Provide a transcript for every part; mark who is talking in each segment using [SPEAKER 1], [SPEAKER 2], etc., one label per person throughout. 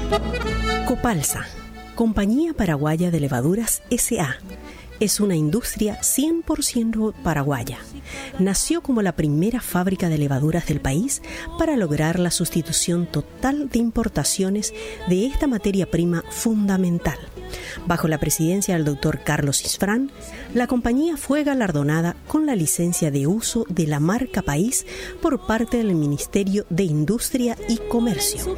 [SPEAKER 1] Copalsa, Compañía Paraguaya de Levaduras S.A., es una industria 100% paraguaya. Nació como la primera fábrica de levaduras del país para lograr la sustitución total de importaciones de esta materia prima fundamental. Bajo la presidencia del Dr. Carlos Isfrán, la compañía fue galardonada con la licencia de uso de la marca País por parte del Ministerio de Industria y Comercio.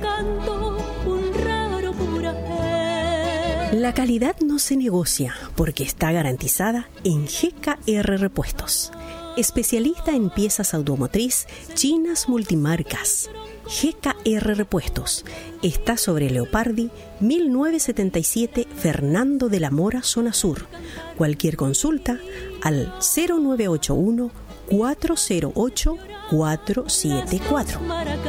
[SPEAKER 1] La calidad no se negocia porque está garantizada en GKR Repuestos, especialista en piezas automotriz chinas multimarcas. GKR Repuestos está sobre Leopardi 1977 Fernando de la Mora, zona sur. Cualquier consulta al 0981 408 474.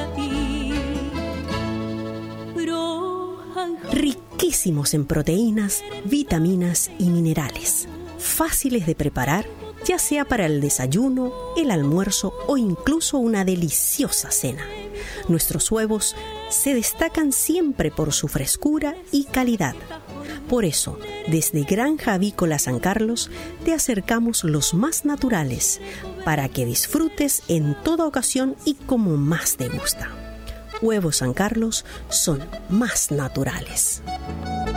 [SPEAKER 1] Riquísimos en proteínas, vitaminas y minerales. Fáciles de preparar, ya sea para el desayuno, el almuerzo o incluso una deliciosa cena. Nuestros huevos se destacan siempre por su frescura y calidad. Por eso, desde Granja Avícola San Carlos, te acercamos los más naturales para que disfrutes en toda ocasión y como más te gusta. Huevos San Carlos son más naturales.